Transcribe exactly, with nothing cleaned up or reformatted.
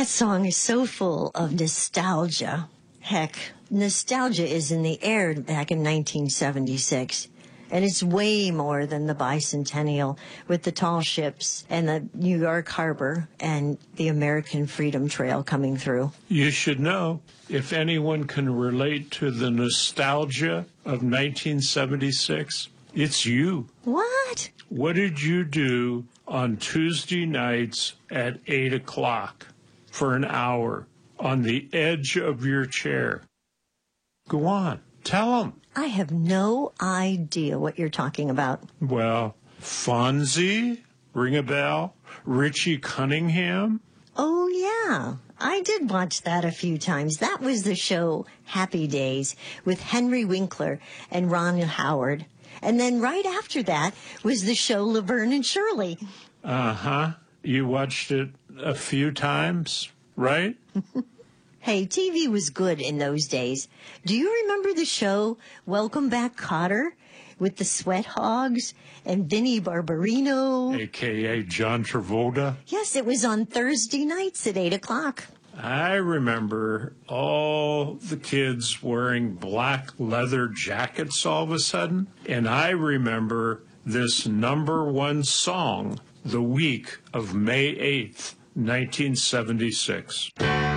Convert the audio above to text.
That song is so full of nostalgia. Heck, nostalgia is in the air back in nineteen seventy-six. And it's way more than the bicentennial with the tall ships and the New York Harbor and the American Freedom Trail coming through. You should know, if anyone can relate to the nostalgia of nineteen seventy-six, it's you. What? What did you do on Tuesday nights at eight o'clock for an hour on the edge of your chair? Go on, tell them. I have no idea what you're talking about. Well, Fonzie, ring a bell? Richie Cunningham? Oh, yeah. I did watch that a few times. That was the show Happy Days with Henry Winkler and Ron Howard. And then right after that was the show Laverne and Shirley. Uh-huh. You watched it a few times, right? Hey, T V was good in those days. Do you remember the show Welcome Back, Kotter? With the Sweat Hogs and Vinnie Barbarino? A K A John Travolta? Yes, it was on Thursday nights at eight o'clock. I remember all the kids wearing black leather jackets all of a sudden. And I remember this number one song the week of May eighth, nineteen seventy-six.